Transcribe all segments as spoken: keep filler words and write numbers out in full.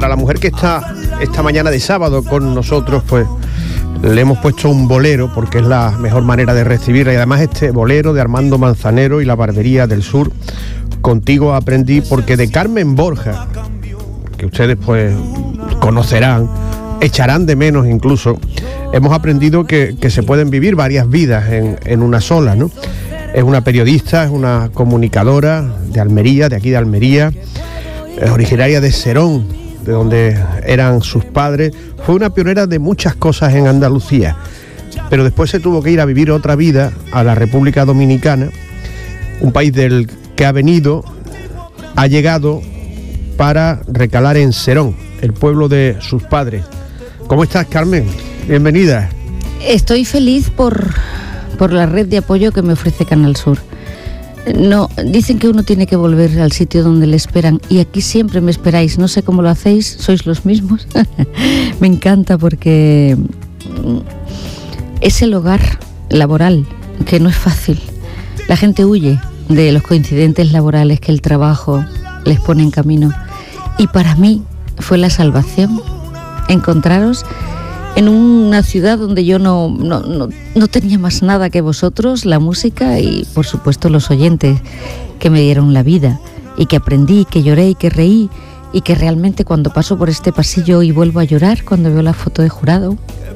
para la mujer que está esta mañana de sábado con nosotros, pues le hemos puesto un bolero porque es la mejor manera de recibirla. Y además este bolero de Armando Manzanero y la Barbería del Sur, Contigo aprendí, porque de Carmen Borja, que ustedes pues conocerán, echarán de menos incluso, hemos aprendido que, que se pueden vivir varias vidas en, en una sola, ¿no? Es una periodista, es una comunicadora de Almería, de aquí de Almería, es originaria de Serón, de donde eran sus padres. Fue una pionera de muchas cosas en Andalucía, pero después se tuvo que ir a vivir otra vida a la República Dominicana, un país del que ha venido, ha llegado para recalar en Serón, el pueblo de sus padres. ¿Cómo estás, Carmen? Bienvenida. Estoy feliz por, por la red de apoyo que me ofrece Canal Sur. No, dicen que uno tiene que volver al sitio donde le esperan, y aquí siempre me esperáis. No sé cómo lo hacéis, sois los mismos. Me encanta porque es el hogar laboral, que no es fácil. La gente huye de los coincidentes laborales que el trabajo les pone en camino, y para mí fue la salvación encontraros en una ciudad donde yo no, no, no, no tenía más nada que vosotros, la música y por supuesto los oyentes que me dieron la vida, y que aprendí, que lloré y que reí, y que realmente cuando paso por este pasillo y vuelvo a llorar cuando veo la foto de Jurado,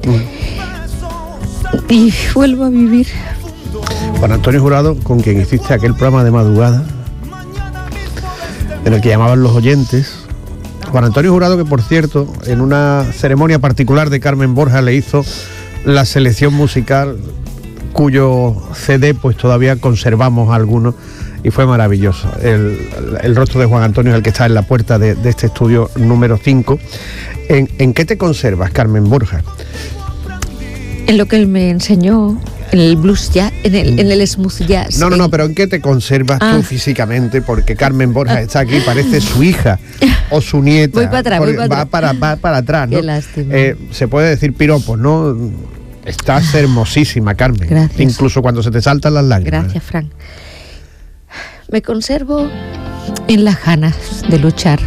mm. y vuelvo a vivir. Juan Antonio Jurado, con quien hiciste aquel programa de madrugada en el que llamaban los oyentes. Juan Antonio Jurado, que por cierto, en una ceremonia particular de Carmen Borja le hizo la selección musical, cuyo C D pues todavía conservamos algunos, y fue maravilloso. El, el rostro de Juan Antonio es el que está en la puerta de, de este estudio número cinco. ¿En, ¿En qué te conservas, Carmen Borja? En lo que él me enseñó, en el blues jazz, en el, en el smooth jazz. No, no, no, pero ¿en qué te conservas ah. tú físicamente? Porque Carmen Borja está aquí, parece su hija o su nieta. Voy para atrás, voy para va atrás. Para, va para atrás, ¿no? Qué lástima. Eh, se puede decir piropos, ¿no? Estás hermosísima, Carmen. Gracias. Incluso cuando se te saltan las lágrimas. Gracias, Fran. Me conservo en las ganas de luchar,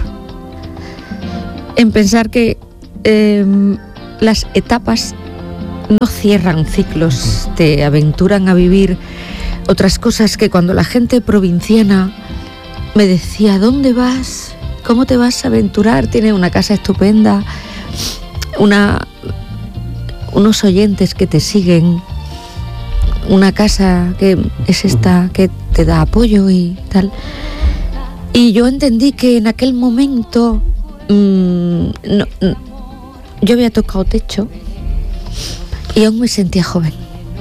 en pensar que eh, las etapas no cierran ciclos, te aventuran a vivir otras cosas, que cuando la gente provinciana me decía, ¿dónde vas? ¿Cómo te vas a aventurar? Tienes una casa estupenda, una, unos oyentes que te siguen, una casa que es esta, que te da apoyo y tal. Y yo entendí que en aquel momento mmm, no, no, yo había tocado techo, y aún me sentía joven.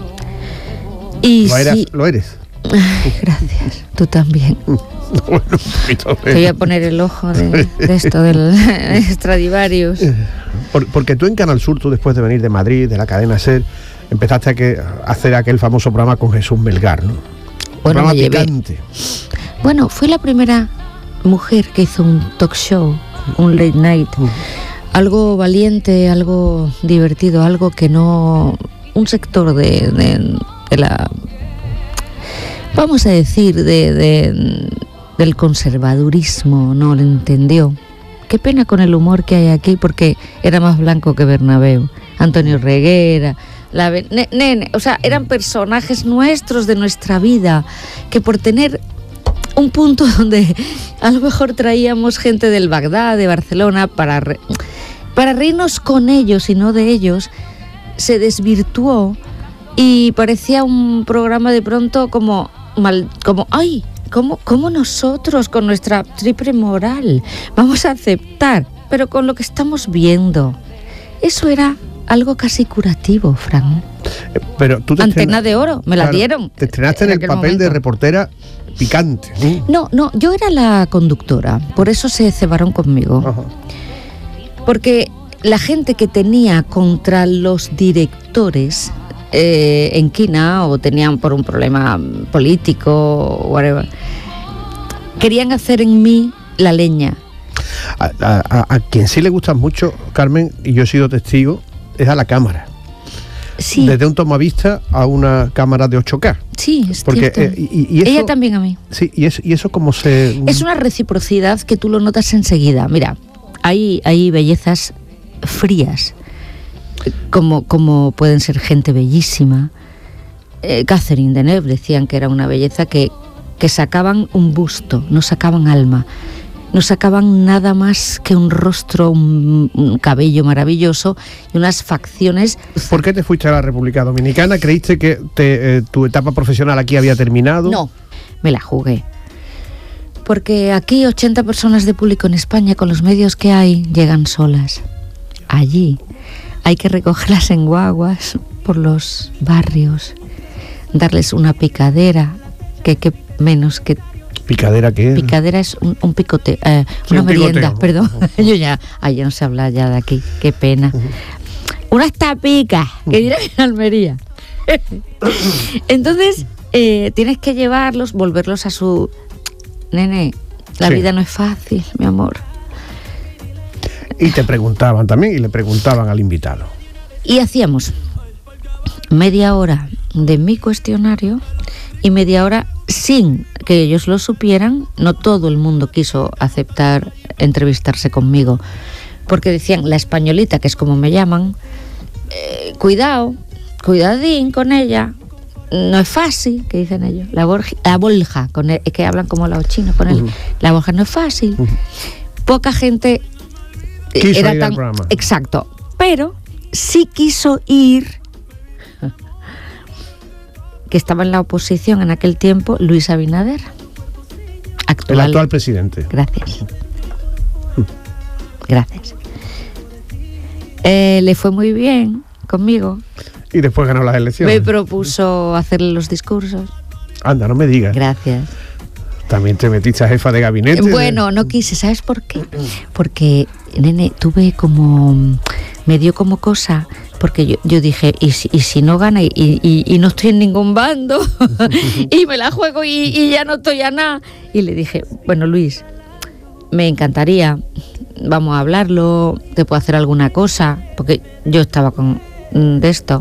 Y ¿Lo, eras, sí, ¿Lo eres? Ay, gracias, tú también. Bueno, un poquito Te voy a poner el ojo de, de esto del Stradivarius. Por, porque tú en Canal Sur, tú después de venir de Madrid, de la cadena SER, empezaste a, que, a hacer aquel famoso programa con Jesús Melgar, ¿no? Bueno, programa me llevé. picante. Bueno, fui la primera mujer que hizo un talk show, un late night. Uh-huh. Algo valiente, algo divertido, algo que no... Un sector de, de, de la... Vamos a decir, de, de, del conservadurismo no lo entendió. Qué pena con el humor que hay aquí, porque era más blanco que Bernabéu. Antonio Reguera, la nene, ne, o sea, eran personajes nuestros de nuestra vida, que por tener un punto donde a lo mejor traíamos gente del Bagdad, de Barcelona, para... Re, para reírnos con ellos y no de ellos, se desvirtuó y parecía un programa de pronto como, mal, como ¡ay! ¿Cómo, cómo nosotros con nuestra triple moral vamos a aceptar? Pero con lo que estamos viendo, eso era algo casi curativo, Fran. Eh, pero tú te Antena de oro, me claro, la dieron. Te estrenaste en, en el papel momento. de reportera picante. ¿sí? No, no, yo era la conductora, por eso se cebaron conmigo. Ajá. Porque la gente que tenía contra los directores eh, en quina, o tenían por un problema político o whatever, querían hacer en mí la leña. A, a, a quien sí le gusta mucho, Carmen, y yo he sido testigo, es a la cámara. Sí. Desde un tomavista a una cámara de ocho K. Sí, es Porque, cierto. Eh, y, y eso, ella también a mí. Sí, y eso, y eso como se... Es una reciprocidad que tú lo notas enseguida. Mira, hay, hay bellezas frías, como, como pueden ser gente bellísima. Eh, Catherine Deneuve decían que era una belleza que, que sacaban un busto, no sacaban alma. No sacaban nada más que un rostro, un, un cabello maravilloso y unas facciones. ¿Por qué te fuiste a la República Dominicana? ¿Creíste que te, eh, tu etapa profesional aquí había terminado? No, me la jugué. Porque aquí ochenta personas de público en España, con los medios que hay, llegan solas. Allí hay que recogerlas en guaguas por los barrios, darles una picadera, que, que menos que... ¿Picadera qué es? Picadera es un, un picote, eh, sí, una un merienda, picoteo. perdón. Yo ya, ay, ya no se habla ya de aquí, qué pena. Uh-huh. Unas tapicas, que dirán en Almería. Entonces, eh, tienes que llevarlos, volverlos a su... Nene, la sí. vida no es fácil, mi amor. Y te preguntaban también, y le preguntaban al invitado. Y hacíamos media hora de mi cuestionario y media hora sin que ellos lo supieran. No todo el mundo quiso aceptar entrevistarse conmigo, porque decían, la españolita, que es como me llaman, eh, cuidado, cuidadín con ella, no es fácil, que dicen ellos, la, borja, la bolja, con el, es que hablan como los chinos con él, uh-huh. la bolja no es fácil. Uh-huh. Poca gente quiso era ir tan... al programa. Exacto, pero sí quiso ir, que estaba en la oposición en aquel tiempo, Luis Abinader. Actual, el actual presidente. Gracias. Gracias. Eh, le fue muy bien conmigo. Y después ganó las elecciones. Me propuso hacerle los discursos. Anda, no me digas. Gracias. También te metiste a jefa de gabinete. Bueno, no quise, ¿sabes por qué? Porque, nene, tuve como... Me dio como cosa, porque yo, yo dije, ¿y si, y si no gana y, y, y no estoy en ningún bando? Y me la juego y, y ya no estoy a nada. Y le dije, bueno, Luis, me encantaría, vamos a hablarlo, te puedo hacer alguna cosa, porque yo estaba con de esto.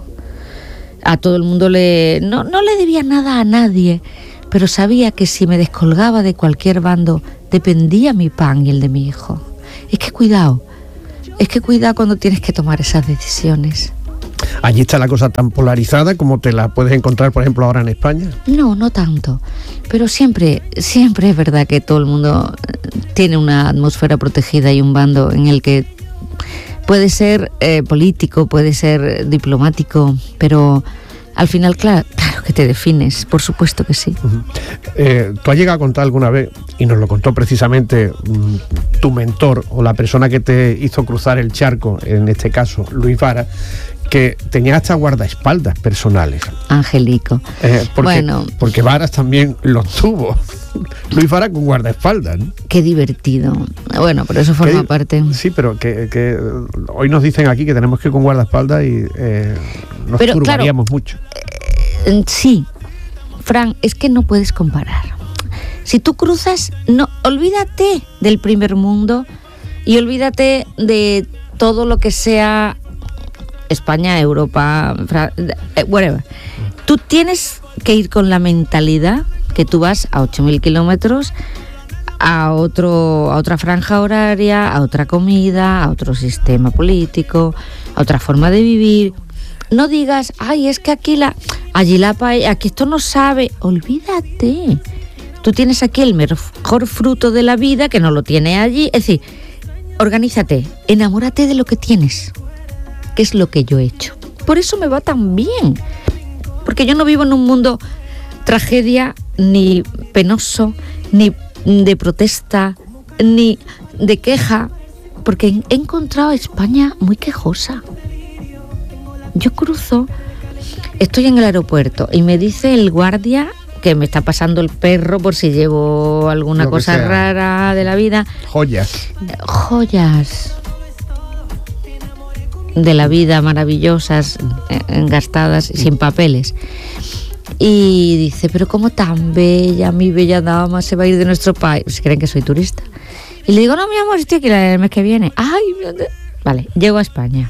A todo el mundo le... No, no le debía nada a nadie, pero sabía que si me descolgaba de cualquier bando, dependía mi pan y el de mi hijo. Es que cuidado, es que cuidado cuando tienes que tomar esas decisiones. ¿Allí está la cosa tan polarizada como te la puedes encontrar, por ejemplo, ahora en España? No, no tanto, pero siempre, siempre es verdad que todo el mundo tiene una atmósfera protegida y un bando en el que puede ser eh, político, puede ser diplomático, pero al final, claro, claro que te defines, por supuesto que sí. Uh-huh. Eh, ¿Tú has llegado a contar alguna vez, y nos lo contó precisamente mmm, tu mentor o la persona que te hizo cruzar el charco, en este caso Luis Vara, que tenía hasta guardaespaldas personales? Angelico. Eh, porque, bueno, porque Varas también los tuvo. Luis Vara con guardaespaldas, ¿no? Qué divertido. Bueno, pero eso forma ¿Qué? parte. Sí, pero que, que hoy nos dicen aquí que tenemos que ir con guardaespaldas y eh, nos pero, turbaríamos claro, mucho. Eh, sí, Fran, es que no puedes comparar. Si tú cruzas, no, olvídate del primer mundo y olvídate de todo lo que sea España, Europa, Fran, eh, whatever. Tú tienes que ir con la mentalidad que tú vas a ocho mil kilómetros a otro, a otra franja horaria, a otra comida, a otro sistema político, a otra forma de vivir. No digas, ay, es que aquí la, allí la paella, aquí esto no sabe. Olvídate. Tú tienes aquí el mejor fruto de la vida que no lo tiene allí. Es decir, organízate, enamórate de lo que tienes, que es lo que yo he hecho. Por eso me va tan bien, porque yo no vivo en un mundo tragedia, ni penoso, ni de protesta, ni de queja, porque he encontrado a España muy quejosa. Yo cruzo, estoy en el aeropuerto y me dice el guardia que me está pasando el perro por si llevo alguna Lo cosa rara de la vida. Joyas. Joyas de la vida maravillosas, engastadas, mm. sin papeles. Y dice, pero cómo tan bella, mi bella dama se va a ir de nuestro país. Si creen que soy turista. Y le digo, no, mi amor, estoy aquí el mes que viene. Ay, vale, llego a España.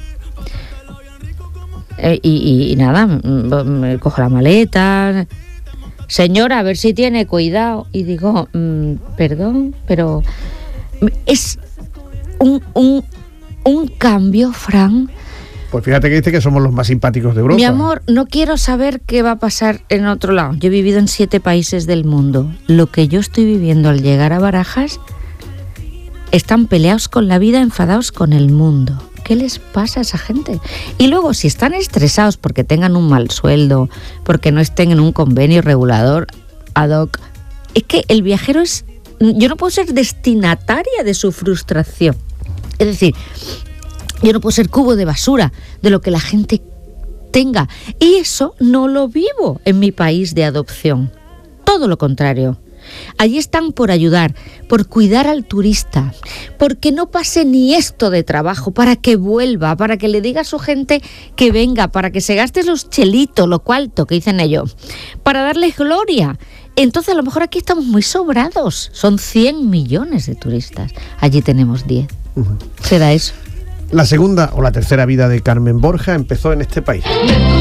Eh, y, y, y nada, me, me cojo la maleta. Señora, a ver si tiene cuidado. Y digo, mmm, perdón, pero es un, un, un cambio, Fran. Pues fíjate que dice que somos los más simpáticos de Europa. Mi amor, no quiero saber qué va a pasar en otro lado. Yo he vivido en siete países del mundo. Lo que yo estoy viviendo al llegar a Barajas, están peleados con la vida, enfadados con el mundo. ¿Qué les pasa a esa gente? Y luego, si están estresados porque tengan un mal sueldo, porque no estén en un convenio regulador ad hoc, es que el viajero es... Yo no puedo ser destinataria de su frustración. Es decir, yo no puedo ser cubo de basura de lo que la gente tenga. Y eso no lo vivo en mi país de adopción. Todo lo contrario. Allí están por ayudar, por cuidar al turista, porque no pase ni esto de trabajo, para que vuelva, para que le diga a su gente que venga, para que se gaste los chelitos, lo cuarto que dicen ellos, para darles gloria. Entonces a lo mejor aquí estamos muy sobrados. Son cien millones de turistas. Allí tenemos diez. Uh-huh. ¿Será eso? La segunda o la tercera vida de Carmen Borja empezó en este país.